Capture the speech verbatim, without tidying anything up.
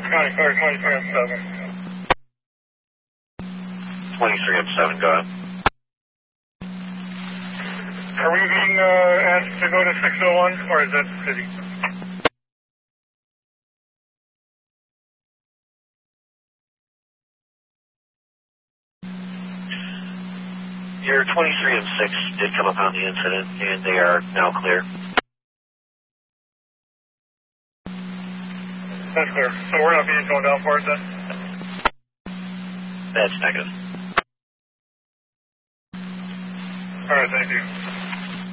County clear, twenty-three on seven. twenty-three on seven, go ahead. Are we being uh, asked to go to six oh one, or is that the city? Your twenty-three and six did come upon the incident, and they are now clear. That's clear. So we're not being thrown down for it then? That's negative. Alright, thank you.